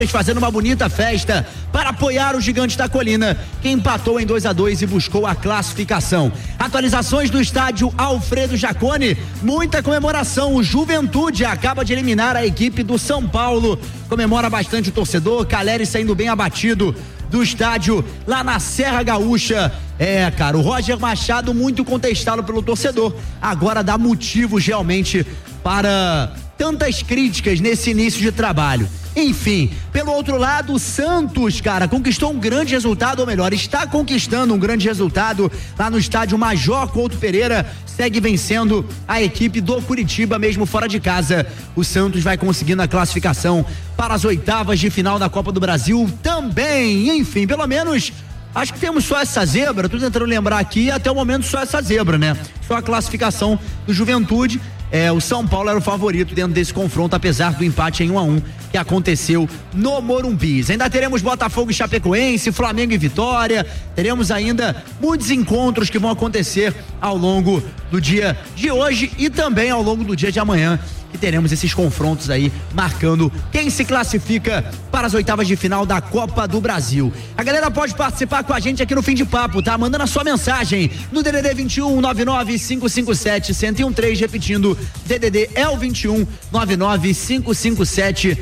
fazendo uma bonita festa para apoiar o Gigante da Colina, que empatou em 2-2 e buscou a classificação. Atualizações do estádio Alfredo Jaconi, muita comemoração. O Juventude acaba de eliminar a equipe do São Paulo, comemora bastante o torcedor. Caleri saindo bem abatido do estádio lá na Serra Gaúcha. Cara, o Roger Machado muito contestado pelo torcedor, agora dá motivos realmente para tantas críticas nesse início de trabalho. Enfim, pelo outro lado, o Santos, cara, conquistou um grande resultado, ou melhor, está conquistando um grande resultado lá no estádio Major Couto Pereira, segue vencendo a equipe do Curitiba, mesmo fora de casa. O Santos vai conseguindo a classificação para as oitavas de final da Copa do Brasil também. Enfim, pelo menos acho que temos só essa zebra, tô tentando lembrar aqui, até o momento só essa zebra, né? Só a classificação do Juventude. O São Paulo era o favorito dentro desse confronto, apesar do empate em 1-1 que aconteceu no Morumbi. Ainda teremos Botafogo e Chapecoense, Flamengo e Vitória, teremos ainda muitos encontros que vão acontecer ao longo do dia de hoje e também ao longo do dia de amanhã, que teremos esses confrontos aí marcando quem se classifica para as oitavas de final da Copa do Brasil. A galera pode participar com a gente aqui no Fim de Papo, tá? Mandando a sua mensagem no DDD 21 99 557 1013, repetindo, DDD é o 21 99 557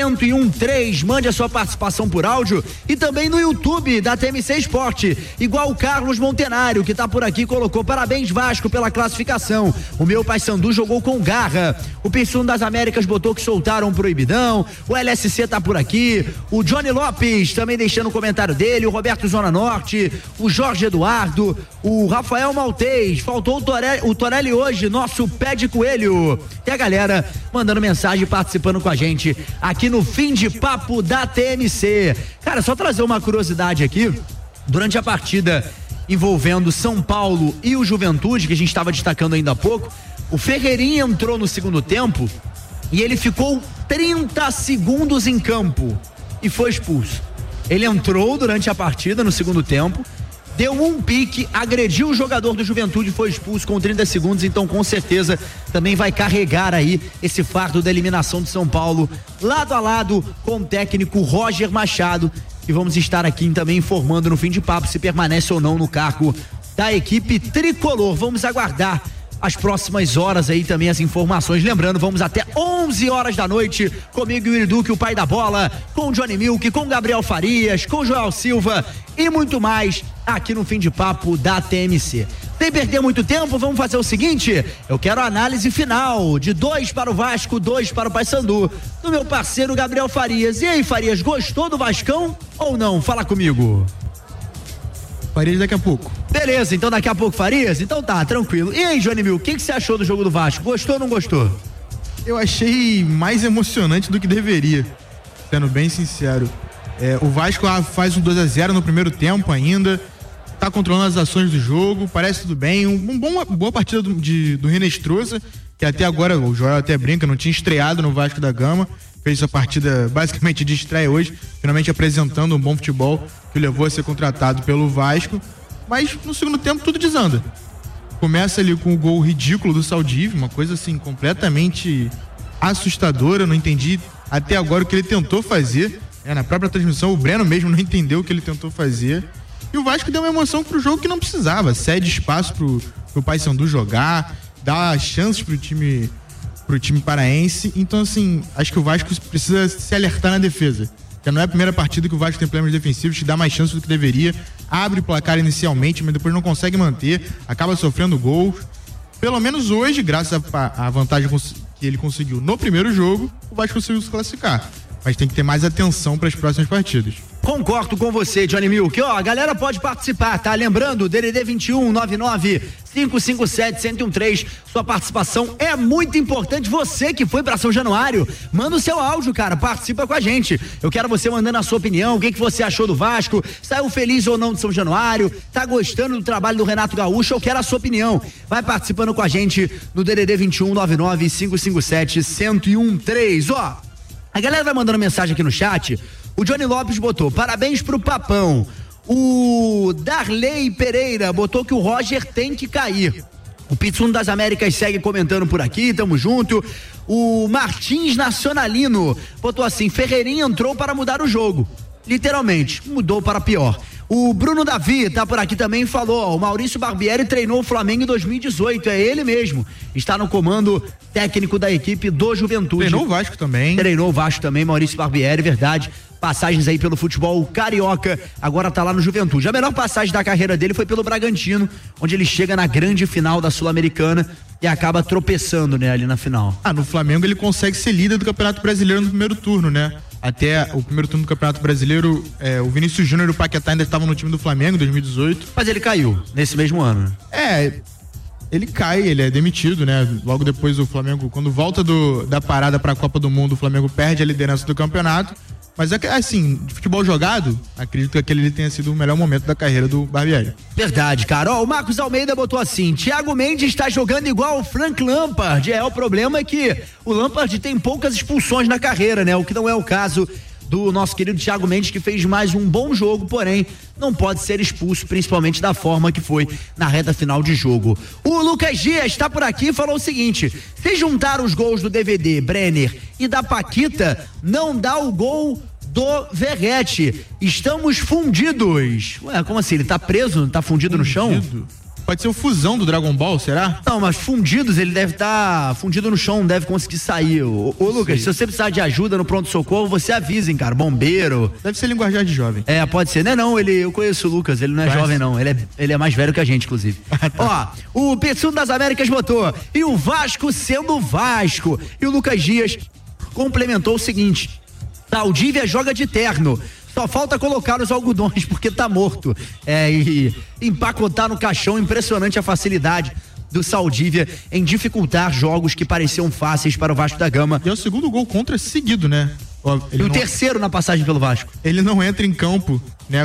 1013, mande a sua participação por áudio e também no YouTube da TMC Esporte, igual o Carlos Montenário, que tá por aqui, colocou: parabéns Vasco pela classificação, o meu Paysandu jogou com garra. O Pissuno das Américas botou que soltaram um proibidão. O LSC tá por aqui, o Johnny Lopes também deixando o comentário dele, o Roberto Zona Norte, o Jorge Eduardo, o Rafael Maltês, faltou o Torelli hoje, nosso pé de coelho, e a galera mandando mensagem, participando com a gente aqui no Fim de Papo da TMC. Cara, só trazer uma curiosidade aqui, durante a partida envolvendo São Paulo e o Juventude, que a gente estava destacando ainda há pouco, o Ferreirinha entrou no segundo tempo e ele ficou 30 segundos em campo e foi expulso. Ele entrou durante a partida no segundo tempo, deu um pique, agrediu o jogador do Juventude e foi expulso com 30 segundos, então com certeza também vai carregar aí esse fardo da eliminação de São Paulo, lado a lado com o técnico Roger Machado, e vamos estar aqui também informando no Fim de Papo se permanece ou não no cargo da equipe tricolor. Vamos aguardar as próximas horas aí também as informações, lembrando, vamos até 11 horas da noite, comigo e o Iriduque, o pai da bola, com o Johnny Milk, com o Gabriel Farias, com o Joel Silva e muito mais aqui no Fim de Papo da TMC. Sem perder muito tempo, vamos fazer o seguinte: eu quero a análise final de 2 para o Vasco, 2 para o Paysandu, do meu parceiro Gabriel Farias. E aí, Farias, gostou do Vascão ou não? Fala comigo. Farias daqui a pouco. Beleza, então daqui a pouco Farias? Então tá, tranquilo. E aí, Johnny Mil, o que você achou do jogo do Vasco? Gostou ou não gostou? Eu achei mais emocionante do que deveria, sendo bem sincero. O Vasco faz um 2-0 no primeiro tempo ainda, tá controlando as ações do jogo, parece tudo bem. Uma boa partida do René Stroza, que até agora, o Joel até brinca, não tinha estreado no Vasco da Gama, fez sua partida basicamente de estreia hoje, finalmente apresentando um bom futebol que o levou a ser contratado pelo Vasco, mas no segundo tempo tudo desanda. Começa ali com o gol ridículo do Saldiv, uma coisa assim completamente assustadora, não entendi até agora o que ele tentou fazer, na própria transmissão o Breno mesmo não entendeu o que ele tentou fazer, e o Vasco deu uma emoção pro jogo que não precisava, cede espaço pro Paysandu jogar, dá chances pro time paraense. Então assim, acho que o Vasco precisa se alertar na defesa, já não é a primeira partida que o Vasco tem problemas defensivos, que dá mais chances do que deveria, abre o placar inicialmente, mas depois não consegue manter, acaba sofrendo gols. Pelo menos hoje, graças à vantagem que ele conseguiu no primeiro jogo, o Vasco conseguiu se classificar, mas tem que ter mais atenção para as próximas partidas. Concordo com você, Johnny Milk. A galera pode participar, tá? Lembrando, DDD 21 99 557 1013. Sua participação é muito importante. Você que foi pra São Januário, manda o seu áudio, cara. Participa com a gente. Eu quero você mandando a sua opinião. O que você achou do Vasco? Saiu feliz ou não de São Januário? Tá gostando do trabalho do Renato Gaúcho? Eu quero a sua opinião. Vai participando com a gente no DDD 21 99 557 1013. A galera vai mandando mensagem aqui no chat. O Johnny Lopes botou: parabéns pro Papão. O Darley Pereira botou que o Roger tem que cair. O Pizzuno das Américas segue comentando por aqui, tamo junto. O Martins Nacionalino botou assim: Ferreirinha entrou para mudar o jogo. Literalmente, mudou para pior. O Bruno Davi tá por aqui também e falou: o Maurício Barbieri treinou o Flamengo em 2018, é ele mesmo. Está no comando técnico da equipe do Juventude. Treinou o Vasco também. Treinou o Vasco também, Maurício Barbieri, verdade. Passagens aí pelo futebol carioca, agora tá lá no Juventude. A melhor passagem da carreira dele foi pelo Bragantino, onde ele chega na grande final da Sul-Americana e acaba tropeçando, né, ali na final. No Flamengo ele consegue ser líder do Campeonato Brasileiro no primeiro turno, né? Até o primeiro turno do Campeonato Brasileiro, o Vinícius Júnior e o Paquetá ainda estavam no time do Flamengo em 2018. Mas ele caiu nesse mesmo ano. Ele cai, ele é demitido, né? Logo depois o Flamengo, quando volta da parada pra Copa do Mundo, o Flamengo perde a liderança do campeonato. Mas assim, de futebol jogado, acredito que aquele tenha sido o melhor momento da carreira do Barbieri. Verdade, cara. O Marcos Almeida botou assim: Thiago Mendes está jogando igual o Frank Lampard. O problema é que o Lampard tem poucas expulsões na carreira, né? O que não é o caso do nosso querido Thiago Mendes, que fez mais um bom jogo, porém não pode ser expulso, principalmente da forma que foi na reta final de jogo. O Lucas Dias está por aqui e falou o seguinte: se juntar os gols do DVD, Brenner e da Paquita, não dá o gol do Verrete. Estamos fundidos. Ué, como assim? Ele tá preso? Tá fundido no chão? Pode ser o Fusão do Dragon Ball, será? Não, mas fundidos, ele deve estar fundido no chão, não deve conseguir sair. Ô Lucas, se você precisar de ajuda no pronto-socorro, você avisa, hein, cara, bombeiro. Deve ser linguajar de jovem. Pode ser. Não, eu conheço o Lucas, ele não é jovem não, ele é mais velho que a gente, inclusive. Ó, o Pizzuno das Américas botou: e o Vasco sendo o Vasco. E o Lucas Dias complementou o seguinte: Saldívia joga de terno, só falta colocar os algodões porque tá morto. E empacotar no caixão. Impressionante a facilidade do Saldívia em dificultar jogos que pareciam fáceis para o Vasco da Gama. E é o segundo gol contra seguido, né? E o terceiro na passagem pelo Vasco. Ele não entra em campo, né,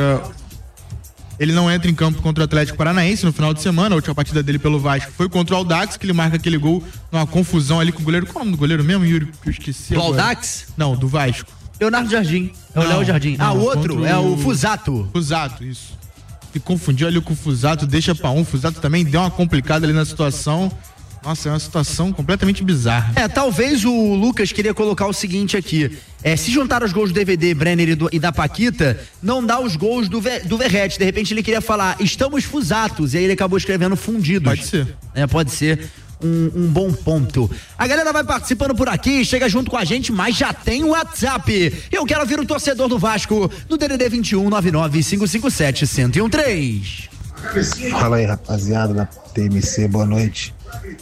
Ele não entra em campo contra o Atlético Paranaense no final de semana. A última partida dele pelo Vasco foi contra o Audax, que ele marca aquele gol numa confusão ali com o goleiro. Qual é o nome do goleiro mesmo, Yuri? Que eu esqueci. Do Audax? Não, do Vasco. Leonardo Jardim. É o Léo Jardim. O outro é o Fusato. Fusato, isso. Se confundiu ali com o Fusato, deixa pra um. O Fusato também deu uma complicada ali na situação. Nossa, é uma situação completamente bizarra. Talvez o Lucas queria colocar o seguinte aqui: se juntar os gols do DVD, Brenner e da Paquita, não dá os gols do Verrete. De repente ele queria falar: estamos fusatos, e aí ele acabou escrevendo fundidos. Pode ser. Pode ser um bom ponto. A galera vai participando por aqui, chega junto com a gente, mas já tem o WhatsApp. Eu quero ouvir o torcedor do Vasco no DDD 21 99 557 1013. Fala aí, rapaziada da TMC, boa noite.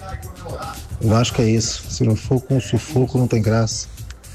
Eu acho que é isso. Se não for com sufoco, não tem graça.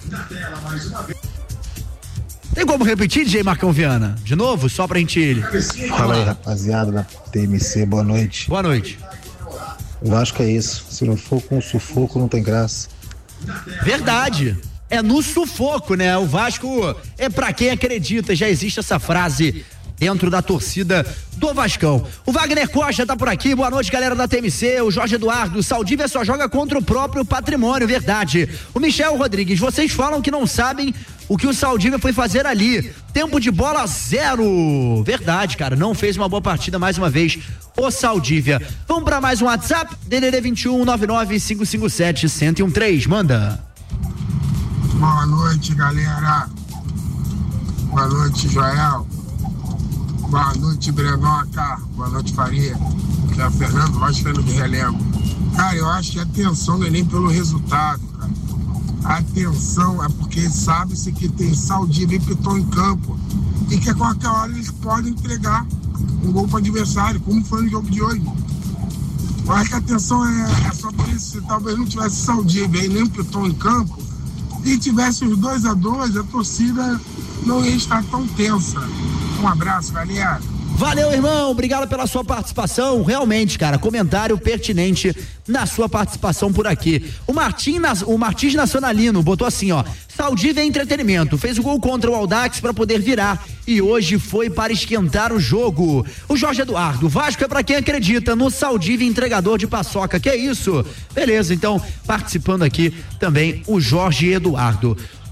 Tem como repetir, DJ Marcão Viana? De novo, só pra gente... Fala aí, rapaziada da TMC, boa noite. Boa noite. Eu acho que é isso. Se não for com sufoco, não tem graça. Verdade. É no sufoco, né? O Vasco é pra quem acredita. Já existe essa frase dentro da torcida do Vascão. O Wagner Costa tá por aqui, boa noite, galera da TMC. O Jorge Eduardo: o Saldívia só joga contra o próprio patrimônio, verdade. O Michel Rodrigues: vocês falam que não sabem o que o Saldívia foi fazer ali. Tempo de bola 0. Verdade, cara, não fez uma boa partida mais uma vez o Saldívia. Vamos pra mais um WhatsApp, DDD 21 99 557 1013, manda. Boa noite, galera. Boa noite, Joel. Boa noite, Brenoca. Boa noite, Faria. Que é o Fernando Vascaíno de Relembro. Cara, eu acho que a atenção não é nem pelo resultado, cara. A atenção é porque sabe-se que tem Saldívia e Piton em campo e que a qualquer hora eles podem entregar um gol para o adversário, como foi no jogo de hoje. Eu acho que a atenção é só por isso. Se talvez não tivesse Saldívia e nem Piton em campo e tivesse os 2-2, a torcida não ia estar tão tensa. Um abraço, galera. Valeu, irmão, obrigado pela sua participação. Realmente, cara, comentário pertinente na sua participação por aqui. O Martins Nacionalino botou assim, ó: Saldívia é entretenimento, fez o gol contra o Audax para poder virar e hoje foi para esquentar o jogo. O Jorge Eduardo: Vasco é para quem acredita no Saldívia entregador de paçoca. Que é isso? Beleza, então participando aqui também o Jorge Eduardo.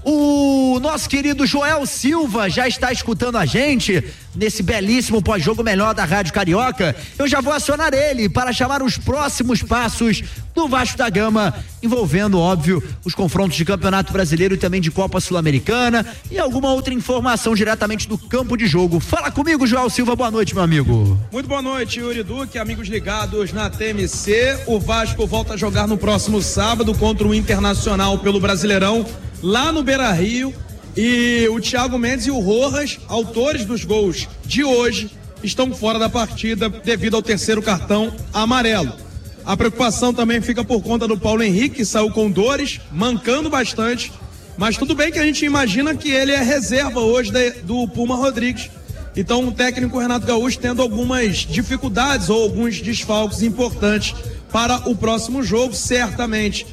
O nosso querido Joel Silva já está escutando a gente nesse belíssimo pós-jogo melhor da Rádio Carioca. Eu já vou acionar ele para chamar os próximos passos do Vasco da Gama, envolvendo, óbvio, os confrontos de Campeonato Brasileiro e também de Copa Sul-Americana e alguma outra informação diretamente do campo de jogo. Fala comigo, Joel Silva, boa noite, meu amigo. Muito boa noite, Yuri Duque, amigos ligados na TMC. O Vasco volta a jogar no próximo sábado contra o Internacional pelo Brasileirão, lá no Beira-Rio, e o Thiago Mendes e o Rojas, autores dos gols de hoje, estão fora da partida devido ao terceiro cartão amarelo. A preocupação também fica por conta do Paulo Henrique, que saiu com dores, mancando bastante, mas tudo bem que a gente imagina que ele é reserva hoje do Puma Rodrigues. Então o técnico Renato Gaúcho tendo algumas dificuldades ou alguns desfalques importantes para o próximo jogo, certamente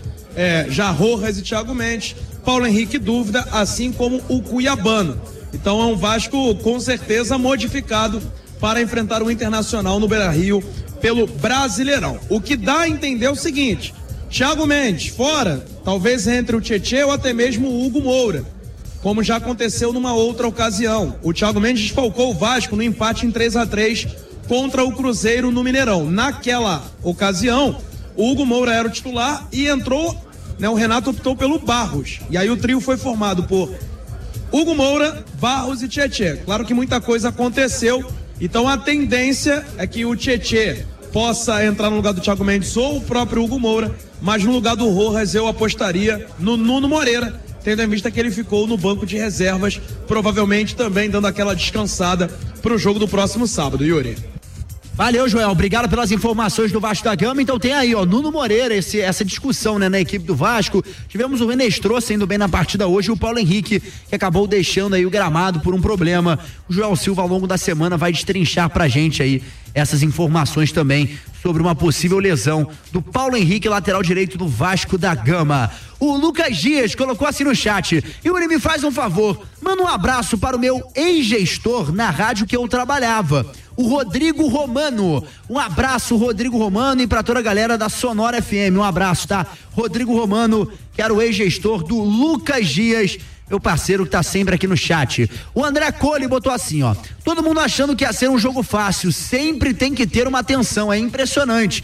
já Rojas e Thiago Mendes, Paulo Henrique dúvida, assim como o Cuiabano. Então é um Vasco com certeza modificado para enfrentar o Internacional no Beira-Rio pelo Brasileirão. O que dá a entender o seguinte: Thiago Mendes fora, talvez entre o Tietê ou até mesmo o Hugo Moura, como já aconteceu numa outra ocasião. O Thiago Mendes desfalcou o Vasco no empate em 3-3 contra o Cruzeiro no Mineirão. Naquela ocasião, o Hugo Moura era o titular e entrou, o Renato optou pelo Barros. E aí o trio foi formado por Hugo Moura, Barros e Tietê. Claro que muita coisa aconteceu, então a tendência é que o Tietê possa entrar no lugar do Thiago Mendes ou o próprio Hugo Moura, mas no lugar do Rojas eu apostaria no Nuno Moreira, tendo em vista que ele ficou no banco de reservas, provavelmente também dando aquela descansada para o jogo do próximo sábado, Yuri. Valeu, Joel, obrigado pelas informações do Vasco da Gama. Então tem aí, Nuno Moreira, essa discussão, na equipe do Vasco. Tivemos o Renestrô saindo bem na partida hoje e o Paulo Henrique, que acabou deixando aí o gramado por um problema. O Joel Silva, ao longo da semana, vai destrinchar pra gente aí essas informações também sobre uma possível lesão do Paulo Henrique, lateral direito do Vasco da Gama. O Lucas Dias colocou assim no chat: Yuri, me faz um favor, manda um abraço para o meu ex-gestor na rádio que eu trabalhava, o Rodrigo Romano. Um abraço, Rodrigo Romano, e para toda a galera da Sonora FM, um abraço, tá? Rodrigo Romano, que era o ex-gestor do Lucas Dias, meu parceiro que tá sempre aqui no chat. O André Cole botou assim, todo mundo achando que ia ser um jogo fácil, sempre tem que ter uma atenção, é impressionante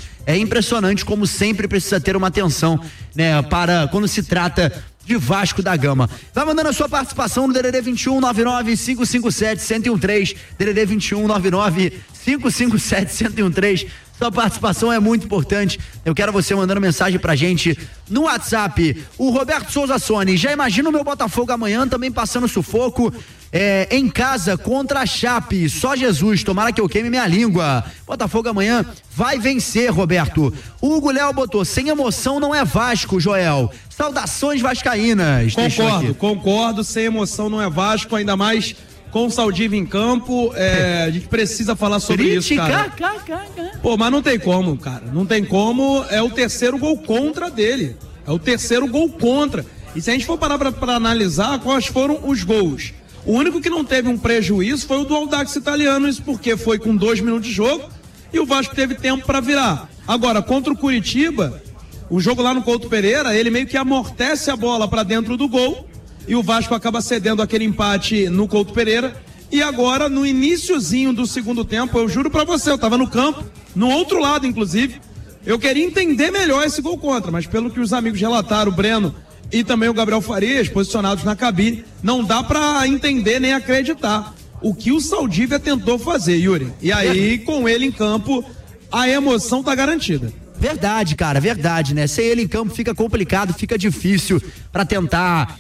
como sempre precisa ter uma atenção, para quando se trata de Vasco da Gama. Vai mandando a sua participação no DDD 21 99 557 1013, DDD 21 99 557 1013. Sua participação é muito importante. Eu quero você mandando mensagem pra gente no WhatsApp. O Roberto Souza Sone: já imagina o meu Botafogo amanhã também passando sufoco em casa contra a Chape. Só Jesus, tomara que eu queime minha língua. Botafogo amanhã vai vencer, Roberto. O Hugo Léo botou: sem emoção não é Vasco, Joel. Saudações vascaínas. Concordo, sem emoção não é Vasco, ainda mais com o Saldívia em campo. A gente precisa falar sobre isso, cara. Pô, mas não tem como, cara. Não tem como. É o terceiro gol contra dele. E se a gente for parar pra analisar quais foram os gols, o único que não teve um prejuízo foi o do Audax Italiano. Isso porque foi com 2 minutos de jogo e o Vasco teve tempo pra virar. Agora, contra o Curitiba, o jogo lá no Couto Pereira, ele meio que amortece a bola pra dentro do gol e o Vasco acaba cedendo aquele empate no Couto Pereira. E agora, no iniciozinho do segundo tempo, eu juro pra você, eu tava no campo, no outro lado, inclusive, eu queria entender melhor esse gol contra, mas pelo que os amigos relataram, o Breno e também o Gabriel Farias, posicionados na cabine, não dá pra entender nem acreditar o que o Saldívia tentou fazer, Yuri. E aí, com ele em campo, a emoção tá garantida. Verdade, cara, verdade, né? Sem ele em campo fica complicado, fica difícil pra tentar